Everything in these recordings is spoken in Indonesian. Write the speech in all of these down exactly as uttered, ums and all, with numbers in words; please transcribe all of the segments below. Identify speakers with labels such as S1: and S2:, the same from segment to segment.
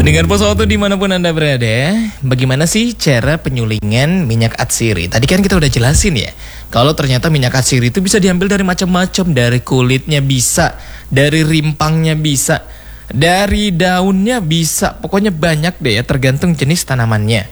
S1: Pendengar Pos Auto dimanapun Anda berada, bagaimana sih cara penyulingan minyak atsiri? Tadi kan kita udah jelasin ya, kalau ternyata minyak atsiri itu bisa diambil dari macam-macam, dari kulitnya bisa, dari rimpangnya bisa, dari daunnya bisa, pokoknya banyak deh ya, tergantung jenis tanamannya.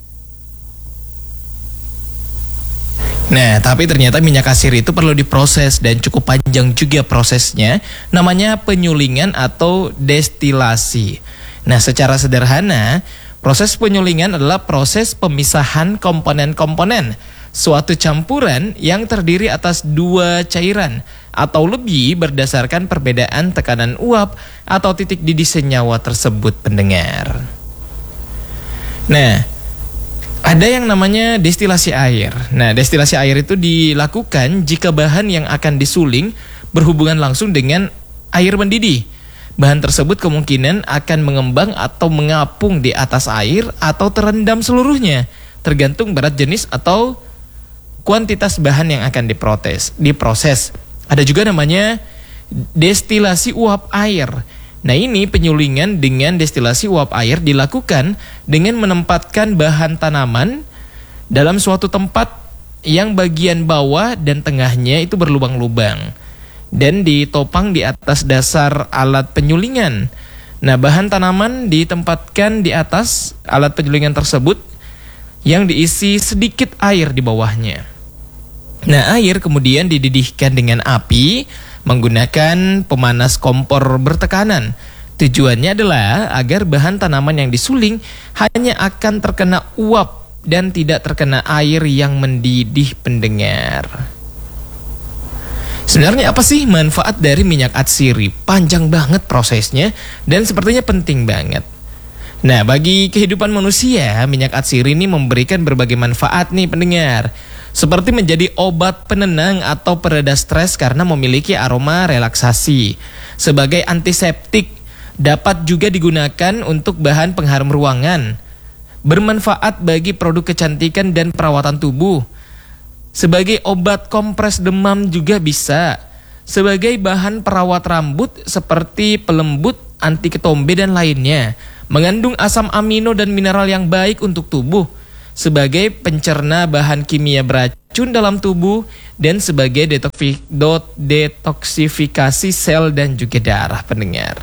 S1: Nah, tapi ternyata minyak atsiri itu perlu diproses dan cukup panjang juga prosesnya, namanya penyulingan atau destilasi. Nah, secara sederhana, proses penyulingan adalah proses pemisahan komponen-komponen suatu campuran yang terdiri atas dua cairan atau lebih berdasarkan perbedaan tekanan uap atau titik didih senyawa tersebut, pendengar. Nah, ada yang namanya destilasi air. Nah, destilasi air itu dilakukan jika bahan yang akan disuling berhubungan langsung dengan air mendidih. Bahan tersebut kemungkinan akan mengembang atau mengapung di atas air atau terendam seluruhnya, tergantung berat jenis atau kuantitas bahan yang akan diproses. diproses. Ada juga namanya destilasi uap air. Nah, ini penyulingan dengan destilasi uap air dilakukan dengan menempatkan bahan tanaman dalam suatu tempat yang bagian bawah dan tengahnya itu berlubang-lubang dan ditopang di atas dasar alat penyulingan. Nah, bahan tanaman ditempatkan di atas alat penyulingan tersebut yang diisi sedikit air di bawahnya. Nah, air kemudian dididihkan dengan api menggunakan pemanas kompor bertekanan. Tujuannya adalah agar bahan tanaman yang disuling hanya akan terkena uap dan tidak terkena air yang mendidih, pendengar. Sebenarnya apa sih manfaat dari minyak atsiri? Panjang banget prosesnya dan sepertinya penting banget. Nah, bagi kehidupan manusia, minyak atsiri ini memberikan berbagai manfaat nih, pendengar. Seperti menjadi obat penenang atau pereda stres karena memiliki aroma relaksasi. Sebagai antiseptik, dapat juga digunakan untuk bahan pengharum ruangan. Bermanfaat bagi produk kecantikan dan perawatan tubuh. Sebagai obat kompres demam juga bisa. Sebagai bahan perawat rambut seperti pelembut, anti ketombe dan lainnya. Mengandung asam amino dan mineral yang baik untuk tubuh. Sebagai pencerna bahan kimia beracun dalam tubuh dan sebagai detoksifikasi sel dan juga darah, pendengar.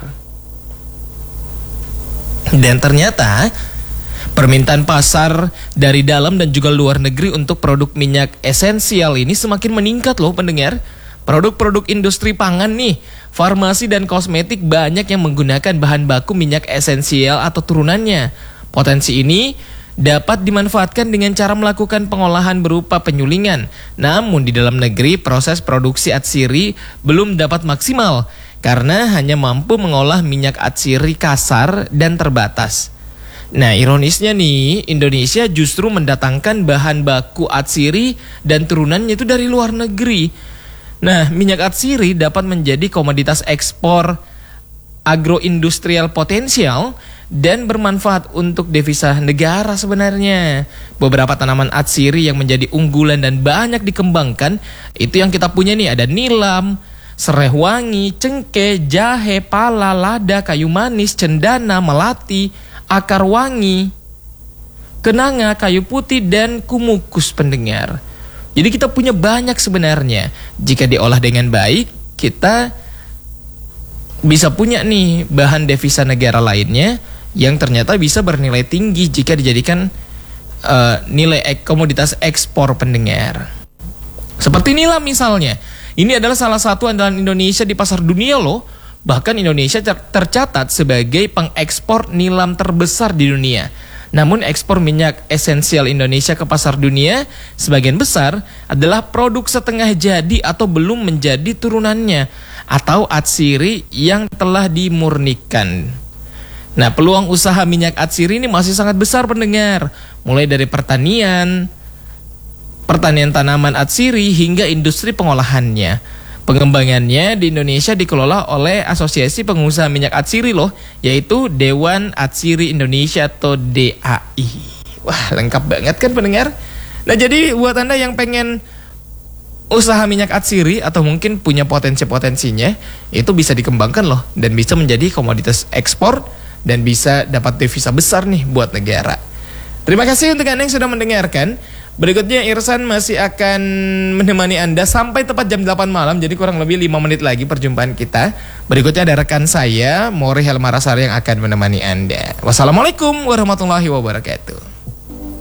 S1: Dan ternyata permintaan pasar dari dalam dan juga luar negeri untuk produk minyak esensial ini semakin meningkat loh, pendengar. Produk-produk industri pangan nih, farmasi dan kosmetik banyak yang menggunakan bahan baku minyak esensial atau turunannya. Potensi ini dapat dimanfaatkan dengan cara melakukan pengolahan berupa penyulingan. Namun di dalam negeri proses produksi atsiri belum dapat maksimal karena hanya mampu mengolah minyak atsiri kasar dan terbatas. Nah, ironisnya nih, Indonesia justru mendatangkan bahan baku atsiri dan turunannya itu dari luar negeri. Nah, minyak atsiri dapat menjadi komoditas ekspor agroindustrial potensial dan bermanfaat untuk devisa negara sebenarnya. Beberapa tanaman atsiri yang menjadi unggulan dan banyak dikembangkan itu yang kita punya nih, ada nilam, serai wangi, cengkeh, jahe, pala, lada, kayu manis, cendana, melati, akar wangi, kenanga, kayu putih, dan kumukus, pendengar. Jadi kita punya banyak sebenarnya. Jika diolah dengan baik, kita bisa punya nih bahan devisa negara lainnya yang ternyata bisa bernilai tinggi jika dijadikan uh, nilai ek komoditas ekspor, pendengar. Seperti nilam misalnya. Ini adalah salah satu andalan Indonesia di pasar dunia loh. Bahkan Indonesia tercatat sebagai pengekspor nilam terbesar di dunia. Namun ekspor minyak esensial Indonesia ke pasar dunia sebagian besar adalah produk setengah jadi atau belum menjadi turunannya atau atsiri yang telah dimurnikan. Nah, peluang usaha minyak atsiri ini masih sangat besar, pendengar. Mulai dari pertanian, pertanian tanaman atsiri hingga industri pengolahannya. Pengembangannya di Indonesia dikelola oleh Asosiasi Pengusaha Minyak Atsiri loh, yaitu Dewan Atsiri Indonesia atau D A I. Wah, lengkap banget kan, pendengar? Nah, jadi buat Anda yang pengen usaha minyak atsiri atau mungkin punya potensi-potensinya, itu bisa dikembangkan loh dan bisa menjadi komoditas ekspor dan bisa dapat devisa besar nih buat negara. Terima kasih untuk Anda yang sudah mendengarkan. Berikutnya Irsan masih akan menemani Anda sampai tepat jam delapan malam. Jadi kurang lebih lima menit lagi perjumpaan kita. Berikutnya ada rekan saya Mori Helmarasari yang akan menemani Anda. Wassalamualaikum warahmatullahi wabarakatuh.